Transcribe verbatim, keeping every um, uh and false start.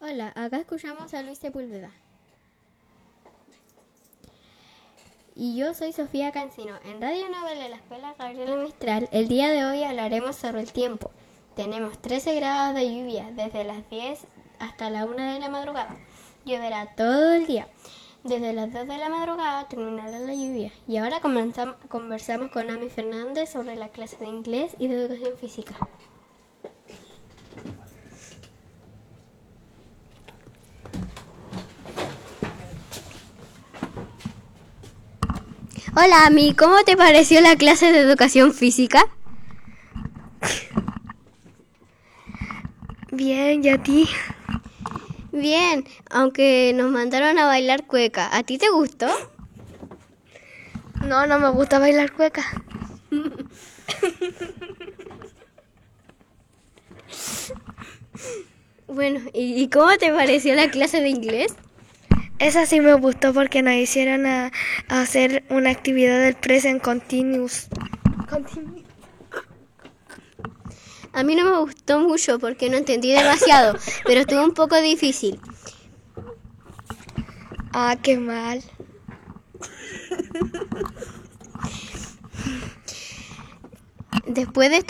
Hola, acá escuchamos a Luis Sepúlveda. Y yo soy Sofía Cancino. En Radio Nobel de la Escuela Gabriela Mistral, el día de hoy hablaremos sobre el tiempo. Tenemos trece grados de lluvia, desde las diez hasta la una de la madrugada. Lloverá todo el día. Desde las dos de la madrugada terminará la lluvia. Y ahora conversamos con Ami Fernández sobre la clase de inglés y de educación física. Hola, Ami, ¿cómo te pareció la clase de educación física? Bien, ¿y a ti? Bien, aunque nos mandaron a bailar cueca. ¿A ti te gustó? No, no me gusta bailar cueca. Bueno, ¿y cómo te pareció la clase de inglés? Esa sí me gustó porque nos hicieron a, a hacer una actividad del present continuous. Continue. A mí no me gustó mucho porque no entendí demasiado, pero estuvo un poco difícil. Ah, qué mal. Después de